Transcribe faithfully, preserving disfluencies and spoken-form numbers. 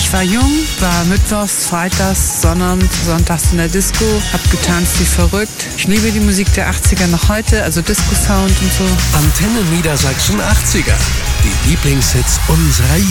Ich war jung, war mittwochs, freitags, sonnabends, sonntags in der Disco, hab getanzt wie verrückt. Ich liebe die Musik der achtziger noch heute, also Disco-Sound und so. Antenne Niedersachsen achtziger. Die Lieblingshits unserer